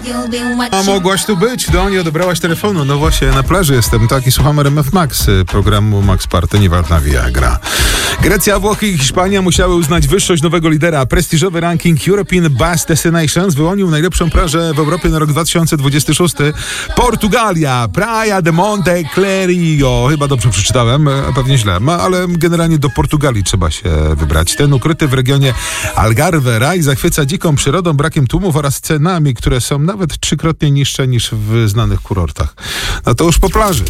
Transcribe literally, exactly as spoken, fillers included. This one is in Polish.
A mogłaś tu być? No, nie odebrałaś telefonu. No właśnie, na plaży jestem, tak, i słucham R M F Max, programu Max Party, nieważna Viagra. Grecja, Włochy i Hiszpania musiały uznać wyższość nowego lidera. Prestiżowy ranking European Best Destinations wyłonił najlepszą plażę w Europie na rok dwa tysiące dwudziesty szósty. Portugalia, Praia de Monte Clario. Chyba dobrze przeczytałem, pewnie źle, ale generalnie do Portugalii trzeba się wybrać. Ten ukryty w regionie Algarve raj zachwyca dziką przyrodą, brakiem tłumów oraz cenami, które są nawet trzykrotnie niższe niż w znanych kurortach. No to już po plaży.